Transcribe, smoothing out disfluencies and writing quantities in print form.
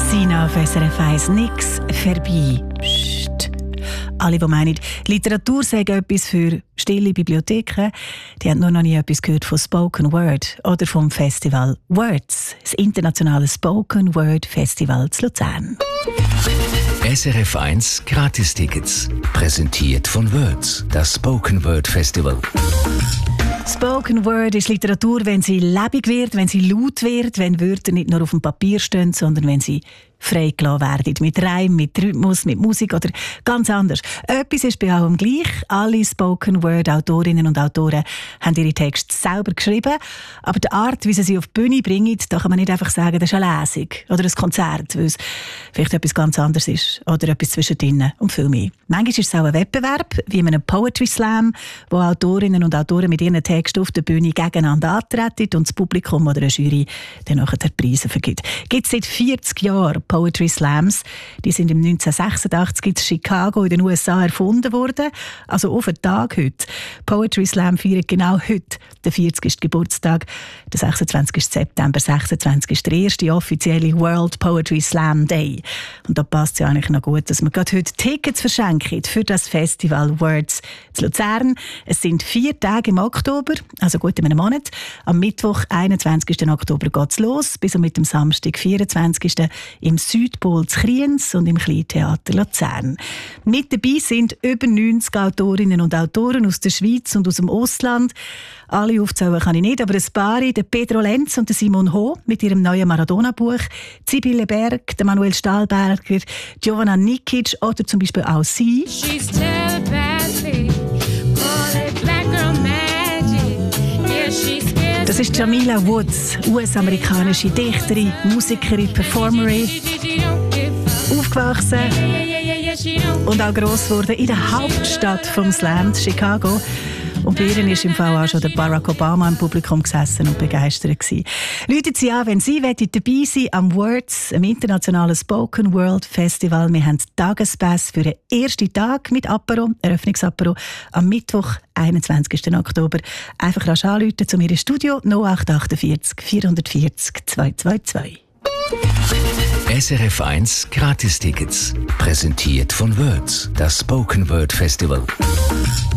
Sina auf SRF 1, nix vorbei. Psst. Alle, die meinen, Literatur sei etwas für stille Bibliotheken, die haben nur noch nie etwas gehört von Spoken Word oder vom Festival Words, das internationale Spoken Word Festival zu Luzern. SRF 1 Gratistickets, präsentiert von Words, das Spoken Word Festival. Spoken Word ist Literatur, wenn sie lebendig wird, wenn sie laut wird, wenn Wörter nicht nur auf dem Papier stehen, sondern wenn sie freigelassen werden. Mit Reim, mit Rhythmus, mit Musik oder ganz anders. Etwas ist bei allem gleich. Alle Spoken Word Autorinnen und Autoren haben ihre Texte selber geschrieben. Aber die Art, wie sie auf die Bühne bringen, da kann man nicht einfach sagen, das ist eine Lesung oder ein Konzert, weil es vielleicht etwas ganz anderes ist oder etwas zwischendrin und viel mehr. Manchmal ist es auch ein Wettbewerb, wie in einem Poetry Slam, wo Autorinnen und Autoren mit ihren Texten auf der Bühne gegeneinander antreten und das Publikum oder eine Jury dann nachher die Preise vergibt. Gibt es seit 40 Jahren Poetry Slams. Die sind im 1986 in Chicago in den USA erfunden worden. Also auf den Tag heute. Poetry Slam feiert genau heute den 40. Geburtstag. Der 26. September 26 ist der erste offizielle World Poetry Slam Day. Und da passt es ja eigentlich noch gut, dass wir gerade heute Tickets verschenken für das Festival Words zu Luzern. Es sind 4 Tage im Oktober, also gut in einem Monat. Am Mittwoch, 21. Oktober geht es los, bis mit dem Samstag, 24. im Südpol zu Kriens und im Kleintheater Luzern. Mit dabei sind über 90 Autorinnen und Autoren aus der Schweiz und aus dem Ausland. Alle aufzählen kann ich nicht, aber ein paar, der Pedro Lenz und der Simon Ho mit ihrem neuen Maradona-Buch, Sibylle Berg, der Manuel Stahlberger, Giovanna Nikic oder zum Beispiel auch sie. Das ist Jamila Woods, US-amerikanische Dichterin, Musikerin, Performerin, aufgewachsen und auch gross geworden in der Hauptstadt vom Slam, Chicago. Und bei ihr ist im Fall auch schon der Barack Obama im Publikum gesessen und begeistert gewesen. Läutet Sie an, wenn Sie dabei sein am Words, am internationalen Spoken World Festival. Wir haben Tagespass für den ersten Tag mit Apero, Eröffnungsapero, am Mittwoch, 21. Oktober. Einfach rasch anrufen zu mir im Studio 0848 440 222. SRF 1 Gratistickets, präsentiert von Words, das Spoken Word Festival.